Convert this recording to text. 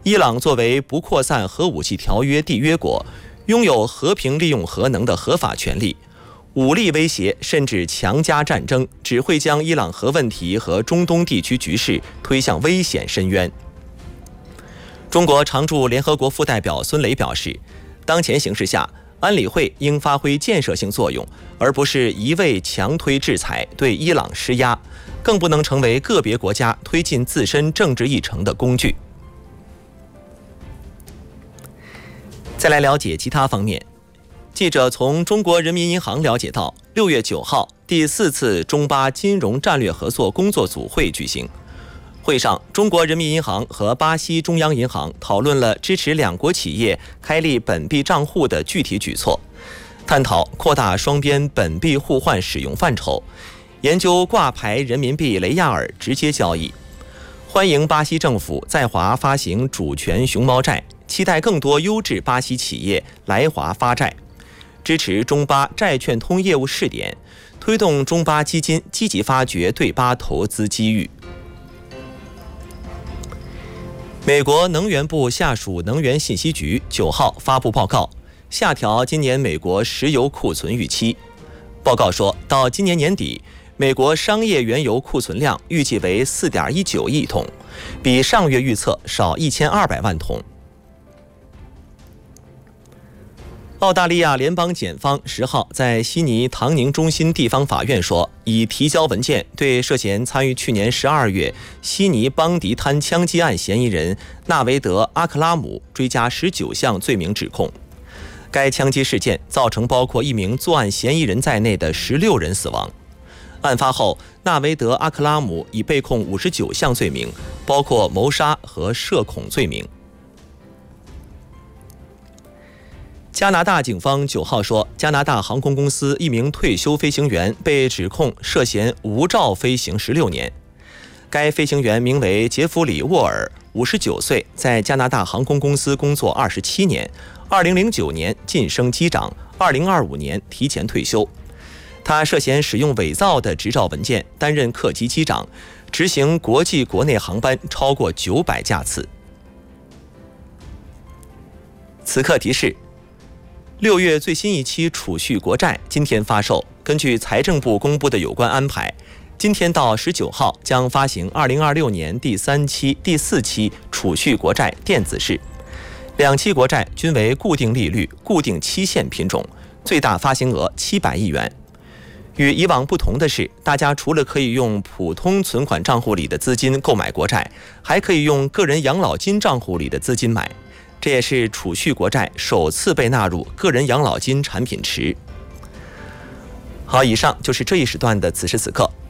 伊朗作为不扩散核武器条约缔约国，拥有和平利用核能的合法权利。武力威胁甚至强加战争，只会将伊朗核问题和中东地区局势推向危险深渊。中国常驻联合国副代表孙磊表示，当前形势下，安理会应发挥建设性作用，而不是一味强推制裁对伊朗施压，更不能成为个别国家推进自身政治议程的工具。再来了解其他方面。记者从中国人民银行了解到，6月9号，第4次中巴金融战略合作工作组会举行。会上，中国人民银行和巴西中央银行讨论了支持两国企业开立本币账户的具体举措，探讨扩大双边本币互换使用范畴，研究挂牌人民币雷亚尔直接交易。欢迎巴西政府在华发行主权熊猫债，期待更多优质巴西企业来华发债。支持中巴债券通业务试点，推动中巴基金积极发掘对巴投资机遇。美国能源部下属能源信息局9号发布报告，下调今年美国石油库存预期。报告说，到今年年底，美国商业原油库存量预计为 4.19 亿桶，比上月预测少1200万桶。澳大利亚联邦检方10号在悉尼唐宁中心地方法院说，已提交文件对涉嫌参与去年12月悉尼邦迪滩枪击案嫌疑人纳维德·阿克拉姆追加19项罪名指控。该枪击事件造成包括一名作案嫌疑人在内的16人死亡。案发后，纳维德·阿克拉姆已被控59项罪名，包括谋杀和涉恐罪名。加拿大警方9号说，加拿大航空公司一名退休飞行员被指控涉嫌无照飞行16年。该飞行员名为杰弗里·沃尔，59岁，在加拿大航空公司工作27年，2009年晋升机长，2025年提前退休。他涉嫌使用伪造的执照文件担任客机机长，执行国际国内航班超过900架次。此刻提示，6月最新一期储蓄国债今天发售。根据财政部公布的有关安排，今天到19号将发行2026年第3期、第4期储蓄国债电子式。两期国债均为固定利率、固定期限品种，最大发行额700亿元。与以往不同的是，大家除了可以用普通存款账户里的资金购买国债，还可以用个人养老金账户里的资金买。这也是储蓄国债首次被纳入个人养老金产品池。好，以上就是这一时段的此时此刻。